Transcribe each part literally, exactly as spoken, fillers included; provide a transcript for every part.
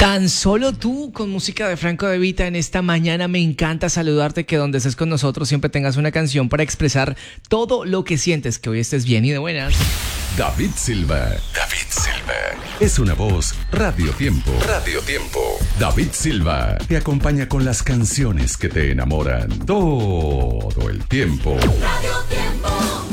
Tan solo tú con música de Franco De Vita en esta mañana. Me encanta saludarte, que donde estés con nosotros siempre tengas una canción para expresar todo lo que sientes, que hoy estés bien y de buenas. David Silva. David Silva. Es una voz Radio Tiempo. Radio Tiempo. David Silva te acompaña con las canciones que te enamoran todo el tiempo. Radio Tiempo.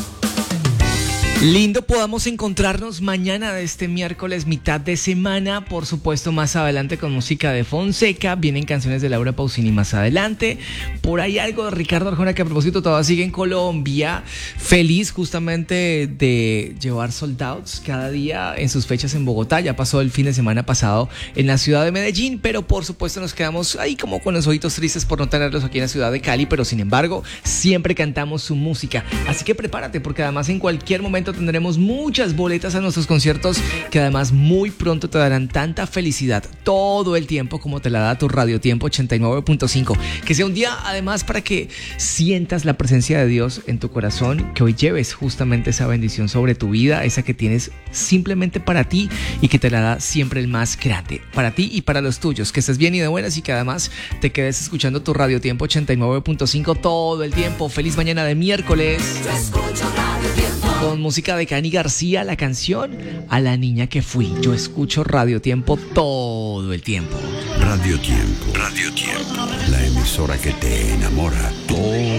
Lindo podamos encontrarnos mañana de este miércoles, mitad de semana. Por supuesto, más adelante con música de Fonseca. Vienen canciones de Laura Pausini más adelante. Por ahí algo de Ricardo Arjona, que a propósito todavía sigue en Colombia. Feliz justamente de llevar sold outs cada día en sus fechas en Bogotá. Ya pasó el fin de semana pasado en la ciudad de Medellín. Pero por supuesto nos quedamos ahí como con los ojitos tristes por no tenerlos aquí en la ciudad de Cali. Pero sin embargo, siempre cantamos su música. Así que prepárate, porque además en cualquier momento tendremos muchas boletas a nuestros conciertos, que además muy pronto te darán tanta felicidad todo el tiempo como te la da tu Radio Tiempo ochenta y nueve punto cinco. Que sea un día además para que sientas la presencia de Dios en tu corazón, que hoy lleves justamente esa bendición sobre tu vida, esa que tienes simplemente para ti y que te la da siempre el más grande, para ti y para los tuyos. Que estés bien y de buenas, y que además te quedes escuchando tu Radio Tiempo ochenta y nueve punto cinco todo el tiempo. Feliz mañana de miércoles. Yo escucho Radio Tiempo. Con música de Cani García, la canción A la niña que fui. Yo escucho Radio Tiempo todo el tiempo. Radio Tiempo. Radio Tiempo. La emisora que te enamora todo